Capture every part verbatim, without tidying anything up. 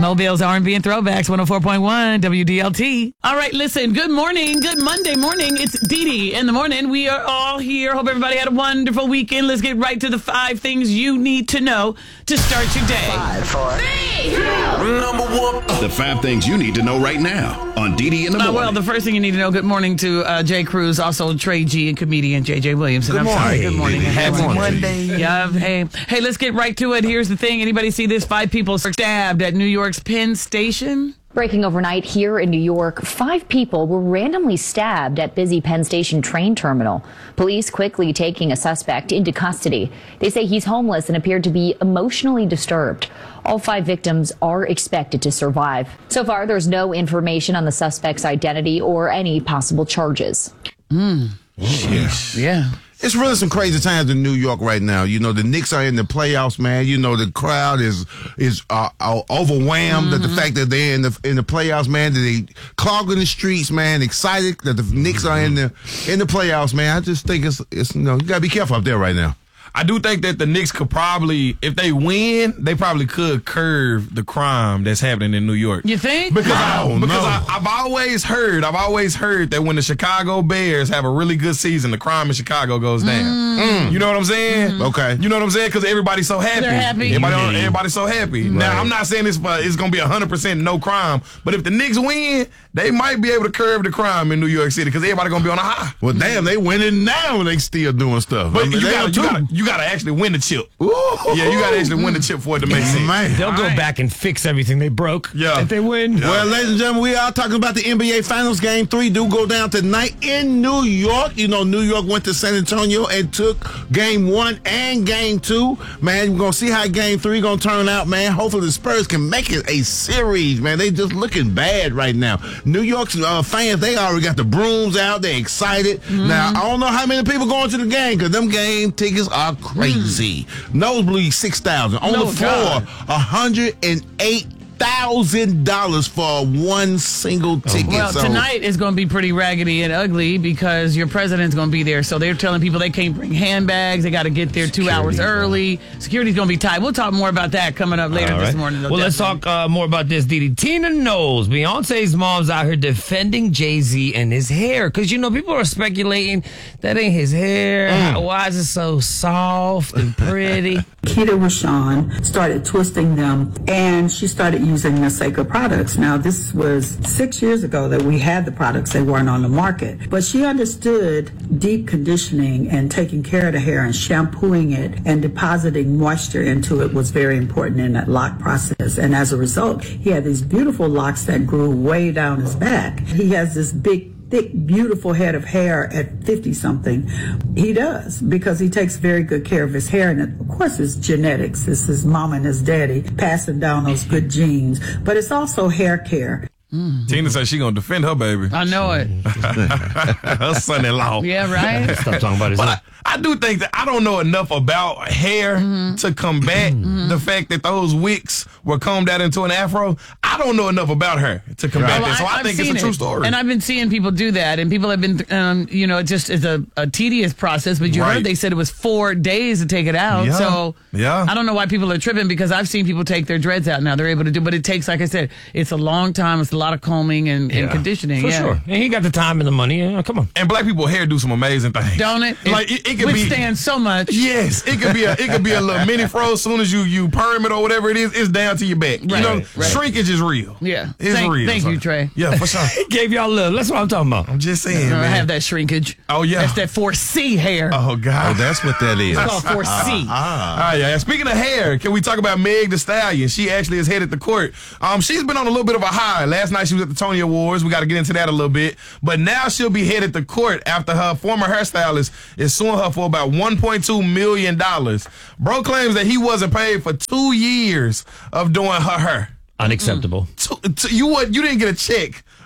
Mobile's R and B and Throwbacks, one oh four point one W D L T. All right, listen, good morning. Good Monday morning. It's Dee Dee in the morning. We are all here. Hope everybody had a wonderful weekend. Let's get right to the five things you need to know to start your day. Five, four, three, two, number one. The five things you need to know right now on Dee Dee in the morning. Uh, well, the first thing you need to know, good morning to uh, Jay Cruz, also Trey G and comedian J J Williamson. Good I'm morning. sorry. Good morning. Happy Monday. Yeah, hey, hey, let's get right to it. Here's the thing. Anybody see this? Five people stabbed at New York's Penn Station. Breaking overnight here in New York, five people were randomly stabbed at busy Penn Station train terminal. Police quickly taking a suspect into custody. They say he's homeless and appeared to be emotionally disturbed. All five victims are expected to survive. So far, there's no information on the suspect's identity or any possible charges. Mm. Yeah. Yeah. It's really some crazy times in New York right now. You know, the Knicks are in the playoffs, man. You know, the crowd is is uh, uh, overwhelmed Mm-hmm. at the fact that they're in the in the playoffs, man. That they clogging the streets, man. Excited that the Knicks are in the in the playoffs, man. I just think it's it's you know you gotta be careful up there right now. I do think that the Knicks could probably, if they win, they probably could curb the crime that's happening in New York. You think? Because, Wow, I, because no. I, I've always heard, I've always heard that when the Chicago Bears have a really good season, the crime in Chicago goes down. Mm. You know what I'm saying? Mm. Okay. You know what I'm saying? Because everybody's so happy. They're happy. Everybody, everybody's so happy. Right. Now, I'm not saying it's, uh, it's going to be one hundred percent no crime, but if the Knicks win, they might be able to curb the crime in New York City because everybody going to be on a high. Well, damn, they winning now and they still doing stuff. But I mean, you they got are you too. gotta, you gotta actually win the chip. Ooh. Yeah, you gotta actually win the chip for it to make sense. Man. They'll go back and fix everything they broke Yeah. if they win. Well, ladies and gentlemen, we are talking about the N B A Finals. Game three do go down tonight in New York. You know, New York went to San Antonio and took game one and game two. Man, we're going to see how game three going to turn out, man. Hopefully the Spurs can make it a series, man. They just looking bad right now. New York's uh, fans, they already got the brooms out. They're excited. Mm-hmm. Now, I don't know how many people going to the game because them game tickets are crazy. Mm. Nosebleed six thousand. On No, the floor, God. one hundred eight thousand dollars for one single ticket. Well, so, tonight is going to be pretty raggedy and ugly because your president's going to be there. So they're telling people they can't bring handbags. They got to get there two Security, hours early. Security's going to be tight. We'll talk more about that coming up later All this right. morning. Well, let's talk uh, more about this, Dee Dee. Tina Knowles, Beyonce's mom's out here defending Jay-Z and his hair. Because, you know, people are speculating that ain't his hair. Mm. Why is it so soft and pretty? Keita Rashawn started twisting them, and she started using the Seika products. Now, this was six years ago that we had the products. They weren't on the market. But she understood deep conditioning and taking care of the hair and shampooing it and depositing moisture into it was very important in that lock process. And as a result, he had these beautiful locks that grew way down his back. He has this big thick, beautiful head of hair at fifty-something. He does, because he takes very good care of his hair. And it, of course, it's genetics. It's his mom and his daddy passing down those good genes. But it's also hair care. Mm. Tina said she gonna defend her baby. I know it. Her son-in-law. Yeah, right? Stop talking about his But hair. I, I do think that I don't know enough about hair Mm-hmm. to combat Mm-hmm. the fact that those wicks were combed out into an afro. I don't know enough about her to combat Well, that, so I, I've think it's a seen true it. story. And I've been seeing people do that, and people have been, um, you know, it just is a, a tedious process. But you Right. heard they said it was four days to take it out. Yeah. So Yeah. I don't know why people are tripping because I've seen people take their dreads out now. They're able to do, but it takes, like I said, it's a long time. It's a lot of combing and, and Yeah. conditioning. For yeah. sure. And he got the time and the money. Uh, come on. And black people hair do some amazing things. Don't it? Like it, it could be. withstand so much. Yes, it could be a it could be a little mini fro. As soon as you you perm it or whatever it is, it's down to your back. Right, you know, right. shrinkage is real. Yeah. it's Thank- real. thank so- you, Trey. Yeah, for sure. He gave y'all love. That's what I'm talking about. I'm just saying, I man. have that shrinkage. Oh, yeah. That's that four C hair. Oh God. oh, that's what that is. It's called four C. All right, yeah. Speaking of hair, can we talk about Meg Thee Stallion? She actually is headed to court. Um, she's been on a little bit of a high. Last night she was at the Tony Awards. We got to get into that a little bit. But now she'll be headed to court after her former hairstylist is suing her for about one point two million dollars. Bro claims that he wasn't paid for two years of doing her hair. Unacceptable. Two, two, you what? You didn't get a check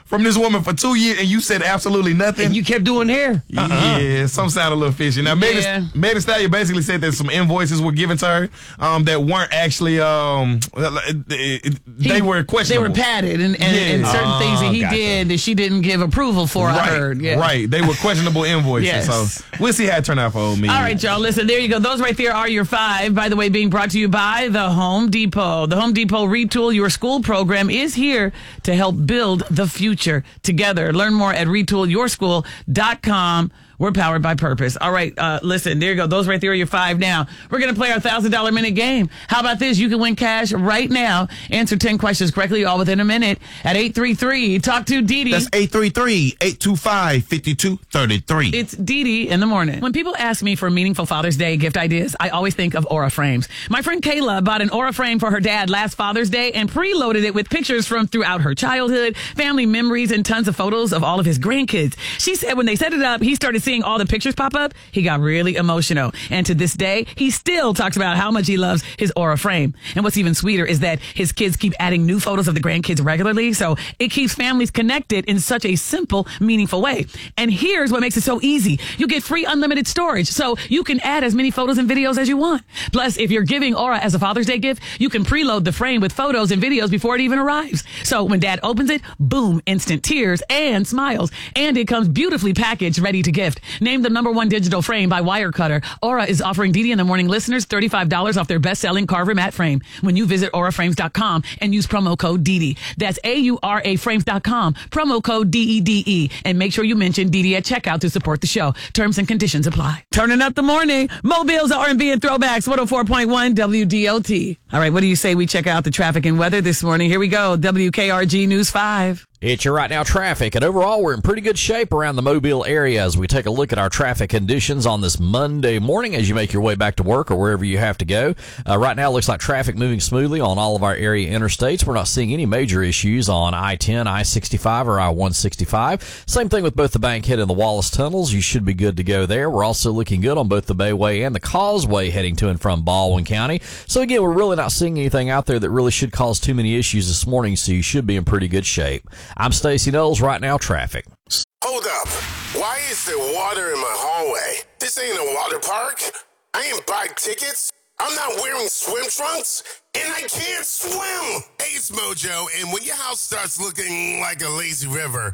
from this woman for two years, and you said absolutely nothing. And you kept doing hair. Uh-uh. Yeah, some sound a little fishy. Now, Megan Yeah. Megan Thee Stallion basically said that some invoices were given to her um, that weren't actually um, they He- were questionable. They were padded, and, and, and Yeah. certain things that he gotcha. did that she didn't give approval for. Right, I heard. Yeah. right. They were questionable invoices. Yes. So we'll see how it turned out for old me. All right, y'all. Listen, there you go. Those right there are your five. By the way, being brought to you by the Home Depot. The Home Depot Retool Your School program is here to help build the future together. Learn more at retool your school dot com. We're powered by purpose. All right, uh, listen, there you go. Those right there are your five now. We're going to play our one thousand dollars minute game. How about this? You can win cash right now. Answer ten questions correctly, all within a minute at eight three three. Talk to Dee Dee. That's eight three three, eight two five, five two three three. It's Dee Dee in the morning. When people ask me for meaningful Father's Day gift ideas, I always think of Aura frames. My friend Kayla bought an Aura frame for her dad last Father's Day and preloaded it with pictures from throughout her childhood, family memories, and tons of photos of all of his grandkids. She said when they set it up, he started seeing all the pictures pop up. He got really emotional. And to this day, he still talks about how much he loves his Aura frame. And what's even sweeter is that his kids keep adding new photos of the grandkids regularly. So it keeps families connected in such a simple, meaningful way. And here's what makes it so easy. You get free unlimited storage, so you can add as many photos and videos as you want. Plus, if you're giving Aura as a Father's Day gift, you can preload the frame with photos and videos before it even arrives. So when dad opens it, boom, instant tears and smiles. And it comes beautifully packaged, ready to gift. Named the number one digital frame by Wirecutter, Aura is offering Dee Dee in the Morning listeners thirty-five dollars off their best-selling Carver matte frame when you visit aura frames dot com and use promo code Dee Dee. That's A U R A frames dot com, promo code D E D E. And make sure you mention Dee Dee at checkout to support the show. Terms and conditions apply. Turning up the morning. Mobile's R and B and Throwbacks, one oh four point one W D L T. All right, what do you say we check out the traffic and weather this morning? Here we go. W K R G News five. It's your right now traffic, and overall we're in pretty good shape around the Mobile area as we take a look at our traffic conditions on this Monday morning as you make your way back to work or wherever you have to go. Uh, right now it looks like traffic moving smoothly on all of our area interstates. We're not seeing any major issues on I ten, I sixty-five, or I one sixty-five. Same thing with both the Bankhead and the Wallace tunnels. You should be good to go there. We're also looking good on both the Bayway and the Causeway heading to and from Baldwin County. So again, we're really not seeing anything out there that really should cause too many issues this morning, so you should be in pretty good shape. I'm Stacey Knowles, right now traffic. Hold up. Why is there water in my hallway? This ain't a water park. I ain't buy tickets. I'm not wearing swim trunks, and I can't swim. Hey, it's Mojo, and when your house starts looking like a lazy river,